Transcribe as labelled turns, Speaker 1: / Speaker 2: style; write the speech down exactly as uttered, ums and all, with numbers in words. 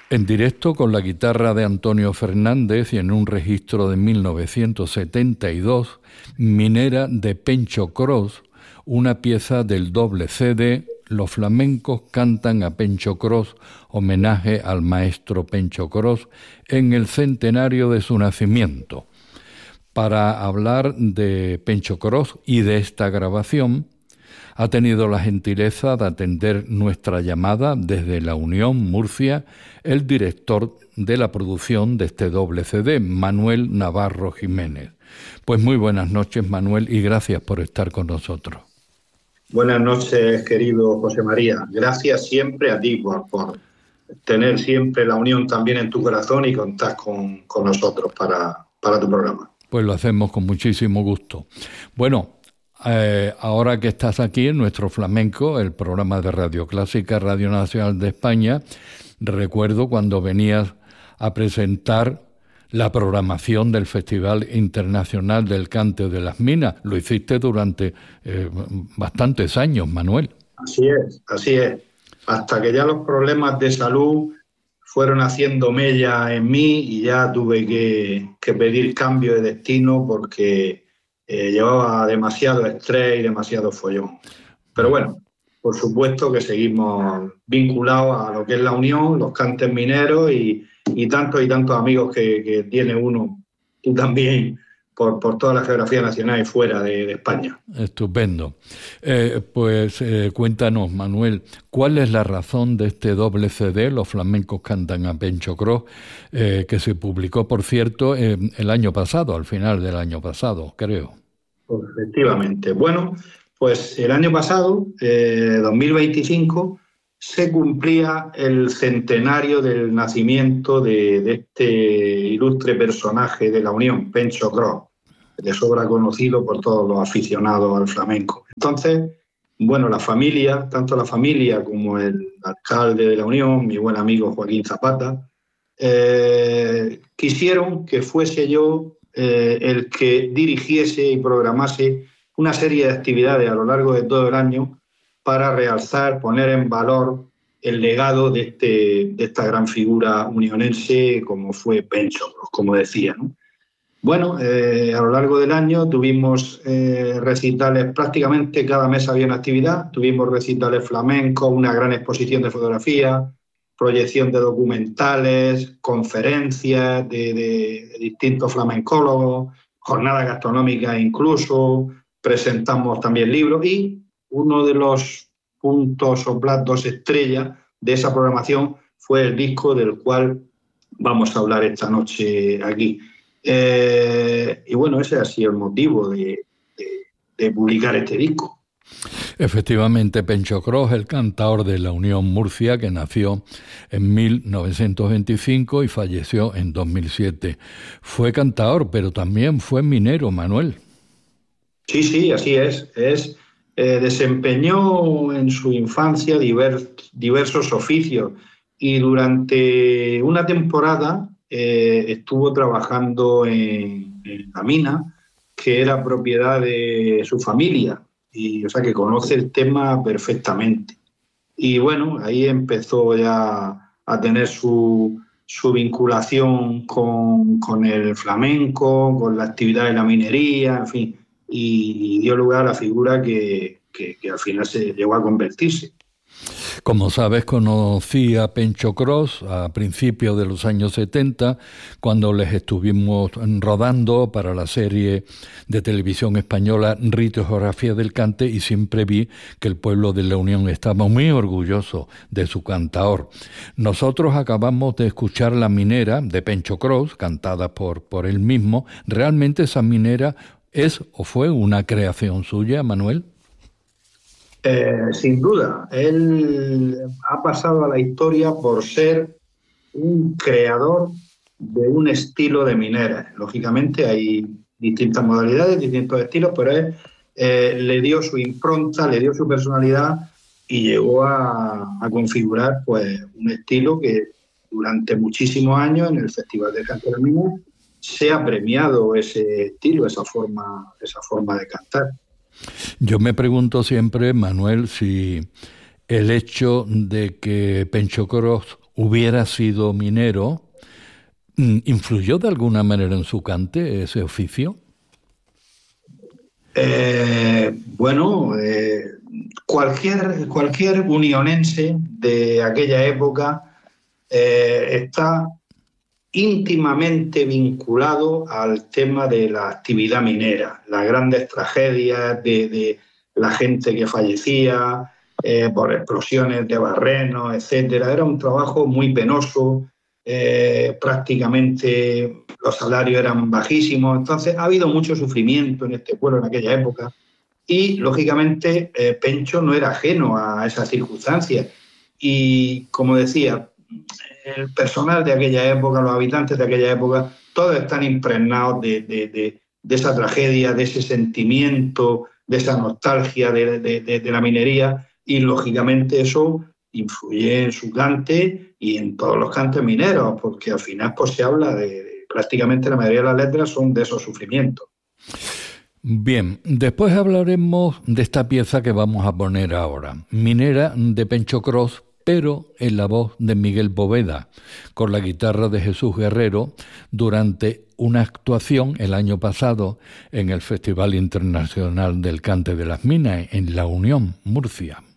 Speaker 1: En directo con la guitarra de Antonio Fernández y en un registro de mil novecientos setenta y dos, Minera de Pencho Cross, una pieza del doble C D Los flamencos cantan a Pencho Cross, homenaje al maestro Pencho Cross en el centenario de su nacimiento. Para hablar de Pencho Cross y de esta grabación, ha tenido la gentileza de atender nuestra llamada desde La Unión, Murcia, el director de la producción de este doble C D, Manuel Navarro Jiménez. Pues muy buenas noches, Manuel, y gracias por estar con nosotros.
Speaker 2: Buenas noches, querido José María. Gracias siempre a ti por, por tener siempre La Unión también en tu corazón y contar con, con nosotros para, para tu programa.
Speaker 1: Pues lo hacemos con muchísimo gusto. Bueno, Eh, ahora que estás aquí en Nuestro Flamenco, el programa de Radio Clásica, Radio Nacional de España, recuerdo cuando venías a presentar la programación del Festival Internacional del Cante de las Minas. Lo hiciste durante eh, bastantes años, Manuel.
Speaker 2: Así es, así es. Hasta que ya los problemas de salud fueron haciendo mella en mí y ya tuve que, que pedir cambio de destino porque Eh, llevaba demasiado estrés y demasiado follón. Pero bueno, por supuesto que seguimos vinculados a lo que es La Unión, los cantes mineros y, y tantos y tantos amigos que, que tiene uno, tú también, por, por toda la geografía nacional y fuera de, de España.
Speaker 1: Estupendo. Eh, pues eh, cuéntanos, Manuel, ¿cuál es la razón de este doble C D, Los flamencos cantan a Pencho Cross, eh, que se publicó, por cierto, eh, el año pasado, al final del año pasado, creo?
Speaker 2: Efectivamente. Bueno, pues el año pasado, eh, dos mil veinticinco, se cumplía el centenario del nacimiento de, de este ilustre personaje de La Unión, Pencho Cross, de sobra conocido por todos los aficionados al flamenco. Entonces, bueno, la familia, tanto la familia como el alcalde de La Unión, mi buen amigo Joaquín Zapata, eh, quisieron que fuese yo eh, el que dirigiese y programase una serie de actividades a lo largo de todo el año para realzar, poner en valor el legado de, este, de esta gran figura unionense como fue Pencho, como decía, ¿no? Bueno, eh, a lo largo del año tuvimos eh, recitales, prácticamente cada mes había una actividad, tuvimos recitales flamencos, una gran exposición de fotografía, proyección de documentales, conferencias de, de, de distintos flamencólogos, jornadas gastronómicas incluso, presentamos también libros y uno de los puntos o platos estrella de esa programación fue el disco del cual vamos a hablar esta noche aquí. Eh, y bueno, ese ha sido el motivo de, de, de publicar este disco.
Speaker 1: Efectivamente, Pencho Cross, el cantaor de La Unión Murcia, que nació en mil novecientos veinticinco y falleció en dos mil siete. Fue cantaor, pero también fue minero, Manuel.
Speaker 2: Sí, sí, así es. es eh, desempeñó en su infancia divers, diversos oficios y durante una temporada eh, estuvo trabajando en, en la mina, que era propiedad de su familia. Y, o sea, que conoce el tema perfectamente. Y bueno, ahí empezó ya a tener su, su vinculación con, con el flamenco, con la actividad de la minería, en fin, y, y dio lugar a la figura que, que, que al final se llegó a convertirse.
Speaker 1: Como sabes, conocí a Pencho Cross a principios de los años setenta, cuando les estuvimos rodando para la serie de televisión española Rito y Geografía del Cante, y siempre vi que el pueblo de La Unión estaba muy orgulloso de su cantaor. Nosotros acabamos de escuchar La Minera de Pencho Cross, cantada por, por él mismo. ¿Realmente esa minera es o fue una creación suya, Manuel?
Speaker 2: Eh, sin duda, él ha pasado a la historia por ser un creador de un estilo de minera. Lógicamente hay distintas modalidades, distintos estilos, pero él eh, le dio su impronta, le dio su personalidad y llegó a, a configurar pues, un estilo que durante muchísimos años en el Festival del Cante de las Minas se ha premiado ese estilo, esa forma, esa forma de cantar.
Speaker 1: Yo me pregunto siempre, Manuel, si el hecho de que Pencho Cros hubiera sido minero influyó de alguna manera en su cante, ese oficio.
Speaker 2: Eh, bueno, eh, cualquier, cualquier unionense de aquella época eh, está íntimamente vinculado al tema de la actividad minera, las grandes tragedias de, de la gente que fallecía eh, por explosiones de barrenos, etcétera. Era un trabajo muy penoso, eh, prácticamente los salarios eran bajísimos, entonces ha habido mucho sufrimiento en este pueblo en aquella época y, lógicamente, eh, Pencho no era ajeno a esas circunstancias y, como decía, el personal de aquella época, los habitantes de aquella época, todos están impregnados de, de, de, de esa tragedia, de ese sentimiento, de esa nostalgia de, de, de, de la minería y, lógicamente, eso influye en su cante y en todos los cantes mineros, porque al final pues, se habla de, de prácticamente la mayoría de las letras son de esos sufrimientos.
Speaker 1: Bien, después hablaremos de esta pieza que vamos a poner ahora, Minera de Pencho Cros, pero en la voz de Miguel Poveda, con la guitarra de Jesús Guerrero, durante una actuación el año pasado en el Festival Internacional del Cante de las Minas, en La Unión, Murcia.